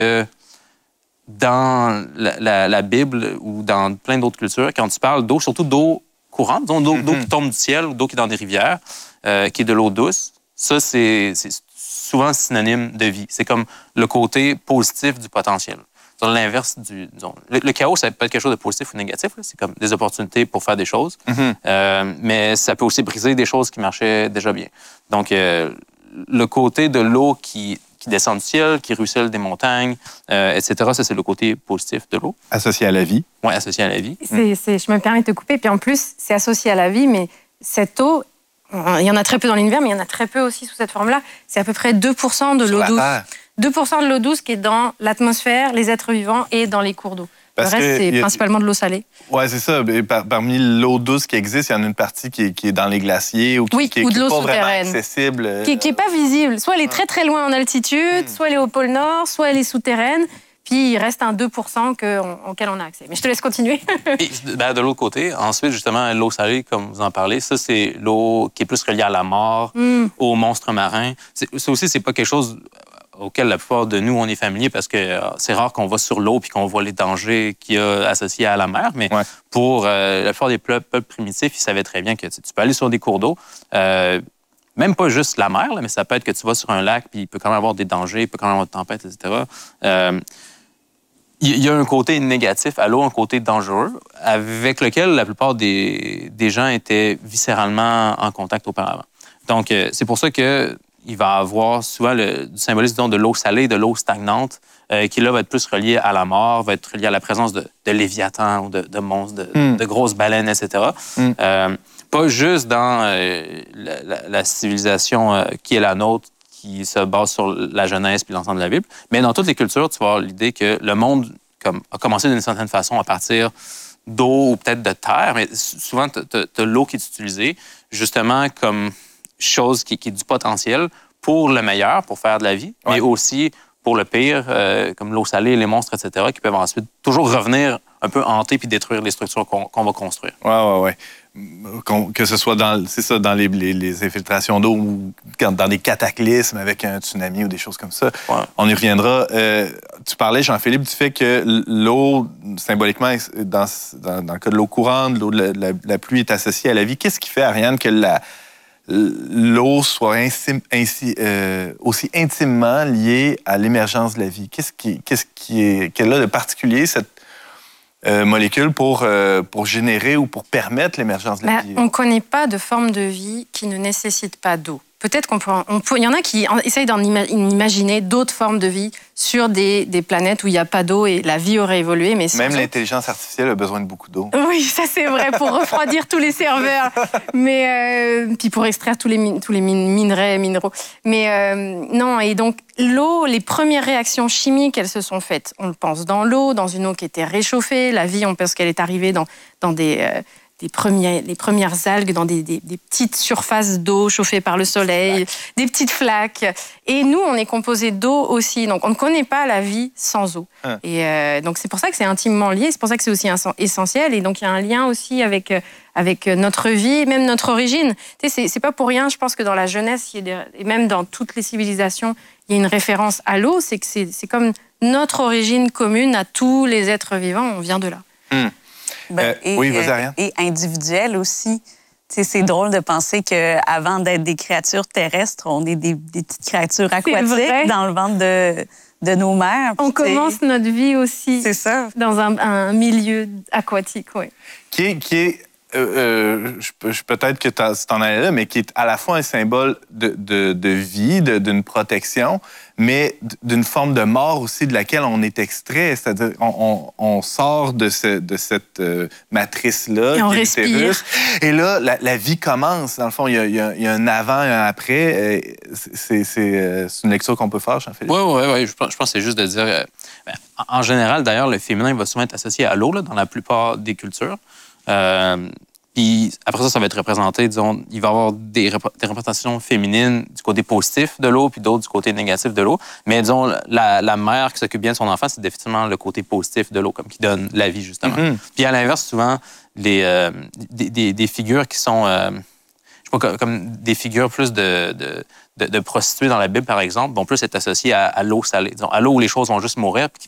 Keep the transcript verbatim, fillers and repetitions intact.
que dans la, la, la Bible ou dans plein d'autres cultures, quand tu parles d'eau, surtout d'eau courante, disons, d'eau, mm-hmm. d'eau qui tombe du ciel ou d'eau qui est dans des rivières, euh, qui est de l'eau douce, ça, c'est, c'est souvent synonyme de vie. C'est comme le côté positif du potentiel. C'est l'inverse du... Disons, le, le chaos, ça peut être quelque chose de positif ou négatif. Là. C'est comme des opportunités pour faire des choses. Mm-hmm. Euh, mais ça peut aussi briser des choses qui marchaient déjà bien. Donc, euh, le côté de l'eau qui, qui descend du ciel, qui ruisselle des montagnes, euh, et cetera, ça, c'est le côté positif de l'eau. Associé à la vie. Oui, associé à la vie. C'est, c'est, je me permets de te couper. Puis en plus, c'est associé à la vie, mais cette eau, il y en a très peu dans l'univers, mais il y en a très peu aussi sous cette forme-là. C'est à peu près deux pour cent de l'eau douce. Terre. deux pour cent de l'eau douce qui est dans l'atmosphère, les êtres vivants et dans les cours d'eau. Parce le reste, c'est a... principalement de l'eau salée. Oui, c'est ça. Par, parmi l'eau douce qui existe, il y en a une partie qui est, qui est dans les glaciers ou qui, oui, qui, ou de qui l'eau est pas souterraine. vraiment accessible. Qui n'est pas visible. Soit elle est très, très loin en altitude, mmh. soit elle est au pôle Nord, soit elle est souterraine. Puis il reste un deux pour cent que, on, auquel on a accès. Mais je te laisse continuer. Et, ben, de l'autre côté, ensuite, justement, l'eau salée, comme vous en parlez, ça, c'est l'eau qui est plus reliée à la mort, mmh. aux monstres marins. C'est, ça aussi, c'est pas quelque chose auquel la plupart de nous, on est familier parce que euh, c'est rare qu'on va sur l'eau puis qu'on voit les dangers qu'il y a associés à la mer. Mais ouais. pour euh, la plupart des peuples primitifs, ils savaient très bien que tu, tu peux aller sur des cours d'eau. Euh, Même pas juste la mer, là, mais ça peut être que tu vas sur un lac puis il peut quand même avoir des dangers, il peut quand même avoir des tempêtes, et cetera. Euh, il y a un côté négatif à l'eau, un côté dangereux, avec lequel la plupart des, des gens étaient viscéralement en contact auparavant. Donc, euh, c'est pour ça que il va avoir souvent le du symbolisme disons, de l'eau salée, de l'eau stagnante, euh, qui là va être plus relié à la mort, va être relié à la présence de, de léviathans ou de, de monstres, de, mm. de grosses baleines, et cetera. Mm. Euh, pas juste dans euh, la, la, la civilisation euh, qui est la nôtre, qui se base sur la Genèse puis l'ensemble de la Bible, mais dans toutes les cultures, tu vas avoir l'idée que le monde comme, a commencé d'une certaine façon à partir d'eau ou peut-être de terre, mais souvent, tu as l'eau qui est utilisée justement comme chose qui, qui est du potentiel pour le meilleur, pour faire de la vie, ouais. mais aussi pour le pire, euh, comme l'eau salée, les monstres, et cetera, qui peuvent ensuite toujours revenir un peu hanter puis détruire les structures qu'on, qu'on va construire. Oui, oui, oui. Que ce soit dans, c'est ça, dans les, les, les infiltrations d'eau ou dans des cataclysmes avec un tsunami ou des choses comme ça. Ouais. On y reviendra. Euh, tu parlais, Jean-Philippe, du fait que l'eau, symboliquement, dans, dans, dans le cas de l'eau courante, l'eau de la, la, la pluie est associée à la vie. Qu'est-ce qui fait, Ariane, que la l'eau soit ainsi, ainsi, euh, aussi intimement liée à l'émergence de la vie? Qu'est-ce qui, qu'est-ce qui est, qu'elle a de particulier, cette euh, molécule, pour, euh, pour générer ou pour permettre l'émergence de la bah, vie? On ne connaît pas de forme de vie qui ne nécessite pas d'eau. Peut-être qu'on peut, on peut... Il y en a qui essayent d'en imaginer d'autres formes de vie sur des, des planètes où il n'y a pas d'eau et la vie aurait évolué. Mais Même l'intelligence artificielle a besoin de beaucoup d'eau. Oui, ça c'est vrai, pour refroidir tous les serveurs. Mais, euh, puis pour extraire tous les, min... tous les min... minerais, minéraux. Mais euh, non, et donc l'eau, les premières réactions chimiques, elles se sont faites. On le pense dans l'eau, dans une eau qui était réchauffée. La vie, on pense qu'elle est arrivée dans, dans des... Euh, Les, premiers, les premières algues dans des, des, des petites surfaces d'eau chauffées par le soleil, des petites flaques. Et nous, on est composé d'eau aussi. Donc, on ne connaît pas la vie sans eau. Hein. Et euh, donc, c'est pour ça que c'est intimement lié. C'est pour ça que c'est aussi essentiel. Et donc, il y a un lien aussi avec, avec notre vie, même notre origine. Tu sais, c'est, c'est pas pour rien, je pense que dans la Genèse, et même dans toutes les civilisations, il y a une référence à l'eau. C'est que c'est, c'est comme notre origine commune à tous les êtres vivants. On vient de là. Hum. Ben, euh, et, oui, vas-y, Ariane. Et individuel aussi. T'sais, c'est drôle de penser qu'avant d'être des créatures terrestres, on est des, des petites créatures aquatiques dans le ventre de, de nos mères. On commence notre vie aussi c'est ça. dans un, un milieu aquatique. Oui. Qui est... Qui est... Euh, euh, je, peut-être que tu t'en allais là, mais qui est à la fois un symbole de, de, de vie, de, d'une protection, mais d'une forme de mort aussi de laquelle on est extrait. C'est-à-dire on, on, on sort de, ce, de cette euh, matrice-là. Et on respire. Et là, la, la vie commence. Dans le fond, il y a, il y a, il y a un avant et un après. C'est, c'est, c'est une lecture qu'on peut faire, Jean-Philippe? Oui, oui, oui. Je pense, je pense que c'est juste de dire... Euh, ben, en général, d'ailleurs, le féminin va souvent être associé à l'eau là, dans la plupart des cultures. Euh, puis après ça, ça va être représenté, disons, il va y avoir des, rep- des représentations féminines du côté positif de l'eau, puis d'autres du côté négatif de l'eau. Mais disons, la, la mère qui s'occupe bien de son enfant, c'est définitivement le côté positif de l'eau, comme qui donne la vie, justement. Mm-hmm. Puis à l'inverse, souvent, les, euh, des, des, des figures qui sont, euh, je sais pas, comme des figures plus de, de, de, de prostituées dans la Bible, par exemple, vont plus être associées à, à l'eau salée, disons, à l'eau où les choses vont juste mourir, puis